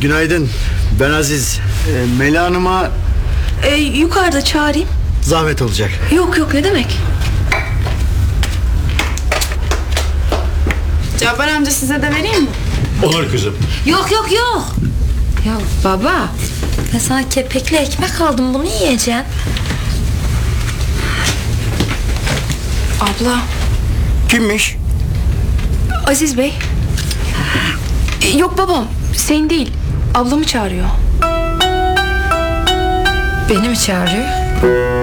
Günaydın. Ben Aziz. Mela Hanım'a Yukarıda çağırayım. zahmet olacak. Yok ne demek? Cabbar amca size de vereyim mi? Olur kızım. Yok. Ya baba, ben sana kepekli ekmek aldım, bunu yiyeceksin. Abla. Kimmiş? Aziz Bey. Yok babam, sen değil, ablamı çağırıyor. Beni mi çağırıyor?